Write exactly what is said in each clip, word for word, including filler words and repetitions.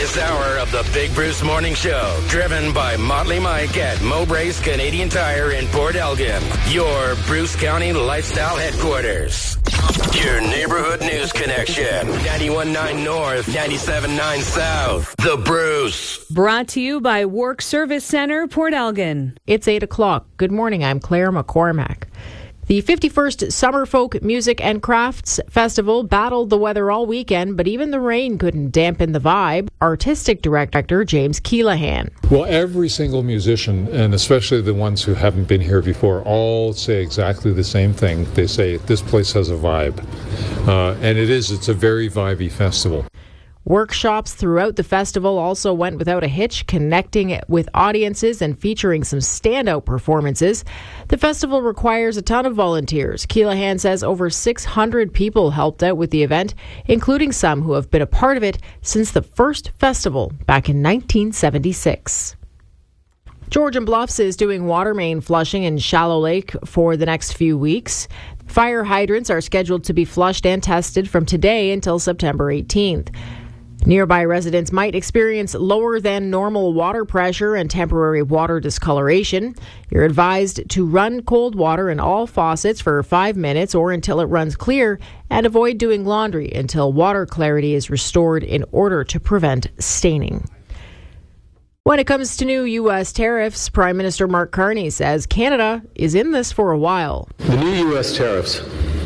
This hour of the Big Bruce Morning Show, driven by Motley Mike at Mowbray's Canadian Tire in Port Elgin, your Bruce County lifestyle headquarters. Your neighborhood news connection. ninety-one point nine North, ninety-seven point nine South. The Bruce. Brought to you by Work Service Center, Port Elgin. It's eight o'clock. Good morning. I'm Claire McCormack. The fifty-first Summer Folk Music and Crafts Festival battled the weather all weekend, but even the rain couldn't dampen the vibe. Artistic Director James Keelahan. Well, every single musician, and especially the ones who haven't been here before, all say exactly the same thing. They say, this place has a vibe. Uh, and it is. It's a very vibey festival. Workshops throughout the festival also went without a hitch, connecting with audiences and featuring some standout performances. The festival requires a ton of volunteers. Keelahan says over six hundred people helped out with the event, including some who have been a part of it since the first festival back in nineteen seventy-six. Georgian Bluffs is doing water main flushing in Shallow Lake for the next few weeks. Fire hydrants are scheduled to be flushed and tested from today until September eighteenth. Nearby residents might experience lower than normal water pressure and temporary water discoloration. You're advised to run cold water in all faucets for five minutes or until it runs clear, and avoid doing laundry until water clarity is restored in order to prevent staining. When it comes to new U S tariffs, Prime Minister Mark Carney says Canada is in this for a while. The new U S tariffs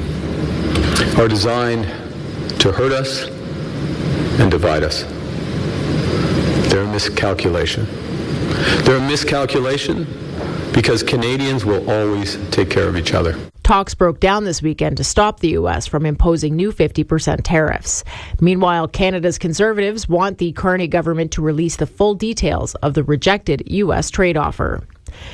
are designed to hurt us and divide us. They're a miscalculation. They're a miscalculation because Canadians will always take care of each other. Talks broke down this weekend to stop the U S from imposing new fifty percent tariffs. Meanwhile, Canada's Conservatives want the Carney government to release the full details of the rejected U S trade offer.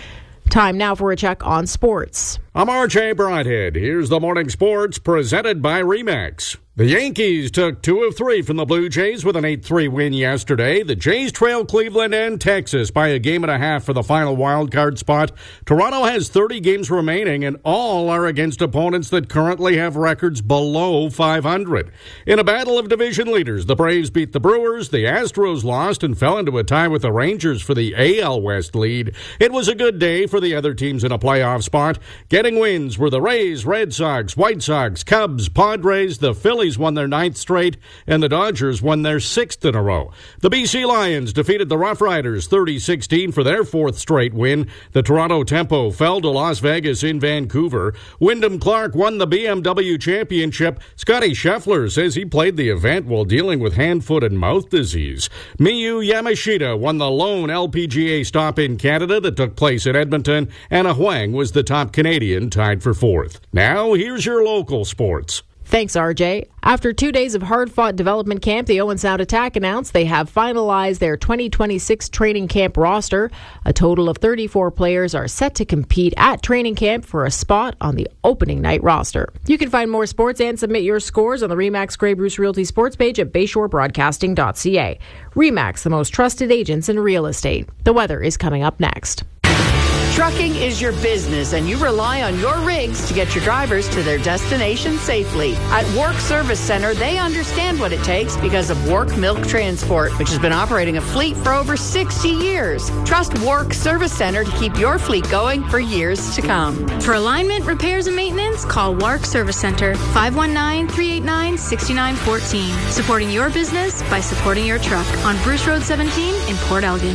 Time now for a check on sports. I'm R J Broadhead. Here's the morning sports presented by Remax. The Yankees took two of three from the Blue Jays with an eight three win yesterday. The Jays trail Cleveland and Texas by a game and a half for the final wildcard spot. Toronto has thirty games remaining, and all are against opponents that currently have records below five hundred. In a battle of division leaders, the Braves beat the Brewers, the Astros lost and fell into a tie with the Rangers for the A L West lead. It was a good day for the other teams in a playoff spot. Getting wins were the Rays, Red Sox, White Sox, Cubs, Padres, the Phillies won their ninth straight, and the Dodgers won their sixth in a row. The B C Lions defeated the Rough Riders thirty sixteen for their fourth straight win. The Toronto Tempo fell to Las Vegas in Vancouver. Wyndham Clark won the B M W Championship. Scotty Scheffler says he played the event while dealing with hand, foot, and mouth disease. Miyu Yamashita won the lone L P G A stop in Canada that took place at Edmonton. Anna Huang was the top Canadian, tied for fourth. Now, here's your local sports. Thanks, R J. After two days of hard-fought development camp, the Owen Sound Attack announced they have finalized their twenty twenty-six training camp roster. A total of thirty-four players are set to compete at training camp for a spot on the opening night roster. You can find more sports and submit your scores on the Remax Grey Bruce Realty sports page at bayshore broadcasting dot c a. Remax, the most trusted agents in real estate. The weather is coming up next. Trucking is your business, and you rely on your rigs to get your drivers to their destination safely. At Work Service Center, they understand what it takes because of Work Milk Transport, which has been operating a fleet for over sixty years. Trust Work Service Center to keep your fleet going for years to come. For alignment, repairs, and maintenance, call Work Service Center, five one nine, three eight nine, six nine one four. Supporting your business by supporting your truck on Bruce Road seventeen in Port Elgin.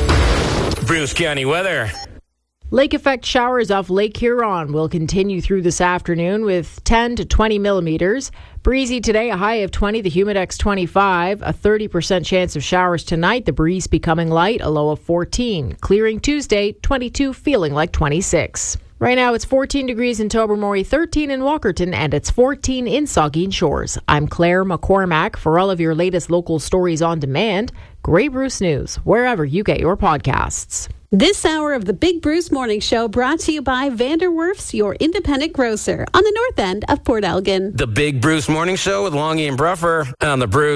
Bruce County weather. Lake effect showers off Lake Huron will continue through this afternoon with ten to twenty millimeters. Breezy today, a high of twenty, the Humidex twenty-five. A thirty percent chance of showers tonight, the breeze becoming light, a low of fourteen. Clearing Tuesday, twenty-two, feeling like twenty-six. Right now it's fourteen degrees in Tobermory, thirteen in Walkerton, and it's fourteen in Saugeen Shores. I'm Claire McCormack. For all of your latest local stories on demand, Grey Bruce News, wherever you get your podcasts. This hour of the Big Bruce Morning Show brought to you by Vanderwerf's, your independent grocer on the north end of Port Elgin. The Big Bruce Morning Show with Longy and Bruffer on the Bruce.